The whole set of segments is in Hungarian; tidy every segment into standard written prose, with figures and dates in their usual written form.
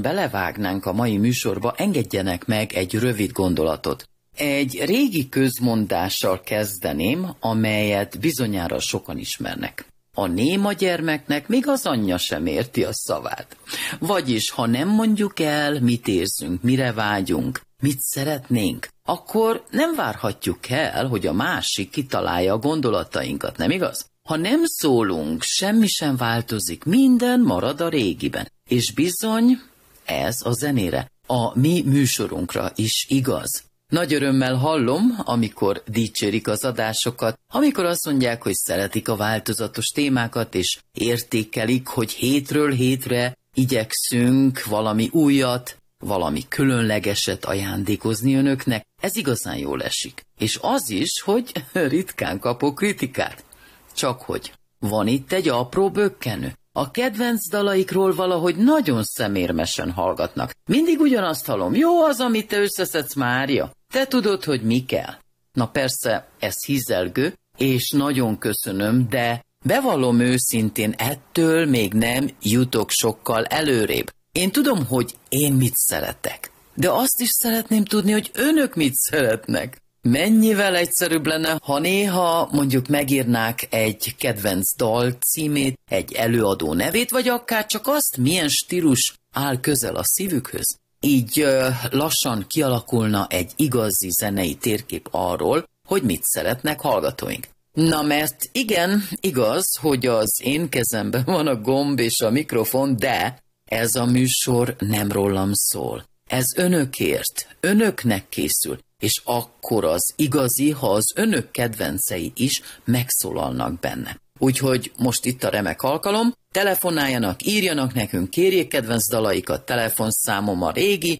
gyorsan belevágnánk a mai műsorba, engedjenek meg egy rövid gondolatot. Egy régi közmondással kezdeném, amelyet bizonyára sokan ismernek. A néma gyermeknek még az anyja sem érti a szavát. Vagyis, ha nem mondjuk el, mit érzünk, mire vágyunk, mit szeretnénk, akkor nem várhatjuk el, hogy a másik kitalálja a gondolatainkat, nem igaz? Ha nem szólunk, semmi sem változik, minden marad a régiben. És bizony, ez a zenére, a mi műsorunkra is igaz. Nagy örömmel hallom, amikor dicsérik az adásokat, amikor azt mondják, hogy szeretik a változatos témákat, és értékelik, hogy hétről hétre igyekszünk valami újat, valami különlegeset ajándékozni önöknek. Ez igazán jól esik. És az is, hogy ritkán kapok kritikát. Csak hogy van itt egy apró bökkenő. A kedvenc dalaikról valahogy nagyon szemérmesen hallgatnak. Mindig ugyanazt hallom. Jó az, amit te összeszedsz, Mária. Te tudod, hogy mi kell. Na persze, ez hízelgő, és nagyon köszönöm, de bevallom őszintén, ettől még nem jutok sokkal előrébb. Én tudom, hogy én mit szeretek, de azt is szeretném tudni, hogy önök mit szeretnek. Mennyivel egyszerűbb lenne, ha néha mondjuk megírnák egy kedvenc dal címét, egy előadó nevét, vagy akár csak azt, milyen stílus áll közel a szívükhöz. Így lassan kialakulna egy igazi zenei térkép arról, hogy mit szeretnek hallgatóink. Na mert igen, igaz, hogy az én kezemben van a gomb és a mikrofon, de ez a műsor nem rólam szól. Ez önökért, önöknek készül, és akkor az igazi, ha az önök kedvencei is megszólalnak benne. Úgyhogy most itt a remek alkalom, telefonáljanak, írjanak nekünk, kérjék kedvenc dalaikat, telefonszámom a régi,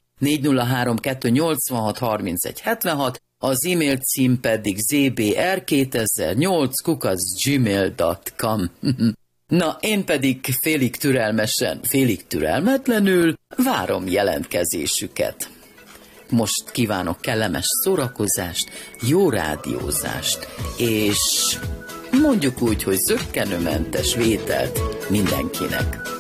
403-286-3176, az e-mail cím pedig zbr2008@gmail.com. Na, én pedig félig türelmesen, félig türelmetlenül várom jelentkezésüket. Most kívánok kellemes szórakozást, jó rádiózást, és mondjuk úgy, hogy zökkenőmentes vételt mindenkinek.